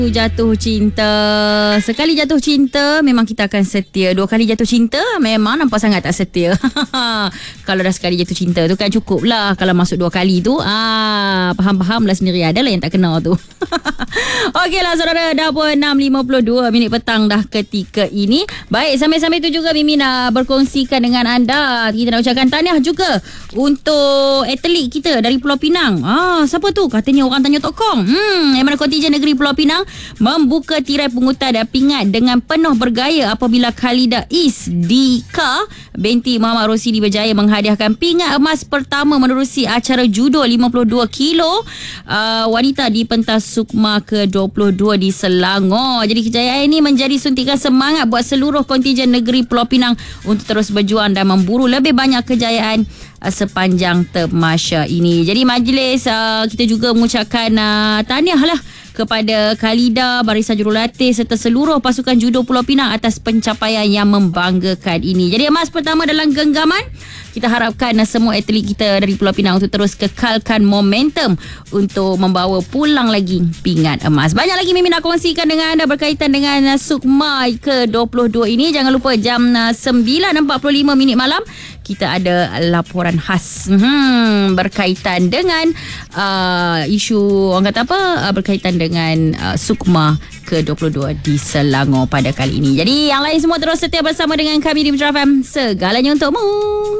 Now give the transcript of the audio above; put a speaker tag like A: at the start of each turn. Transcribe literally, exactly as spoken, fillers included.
A: Jatuh cinta. Sekali jatuh cinta memang kita akan setia. Dua kali jatuh cinta memang nampak sangat tak setia. Kalau dah sekali jatuh cinta tu kan cukup lah. Kalau masuk dua kali tu ah, faham-faham lah sendiri. Adalah yang tak kenal tu. Okeylah saudara, dah pun enam lima puluh dua minit petang dah ketika ini. Baik, sambil-sambil tu juga Mimi nak berkongsikan dengan anda. Kita nak ucapkan tahniah juga untuk atlet kita dari Pulau Pinang. Ah, siapa tu? Katanya orang tanya tokong. Hmm, yang mana kontijen negeri Pulau Pinang membuka tirai pungutan dan pingat dengan penuh bergaya apabila Khalida Is Dika binti Muhammad Rosidi berjaya menghadiahkan pingat emas pertama menerusi acara judo lima puluh dua kilo uh, wanita di pentas Sukma ke dua puluh dua di Selangor. Jadi kejayaan ini menjadi suntikan semangat buat seluruh kontijen negeri Pulau Pinang untuk terus berjuang dan memburu lebih banyak kejayaan uh, sepanjang temasya ini. Jadi majlis uh, kita juga mengucapkan uh, tahniah lah kepada Khalida, barisan jurulatih serta seluruh pasukan judo Pulau Pinang atas pencapaian yang membanggakan ini. Jadi emas pertama dalam genggaman. Kita harapkan semua atlet kita dari Pulau Pinang untuk terus kekalkan momentum untuk membawa pulang lagi pingat emas. Banyak lagi Mimi nak kongsikan dengan anda berkaitan dengan Sukma ke dua puluh dua ini. Jangan lupa jam sembilan empat puluh lima minit malam kita ada laporan khas hmm, berkaitan dengan uh, isu orang kata apa uh, berkaitan dengan uh, Sukma ke dua puluh dua di Selangor pada kali ini. Jadi yang lain semua terus setia bersama dengan kami di Metro F M. Segalanya untukmu.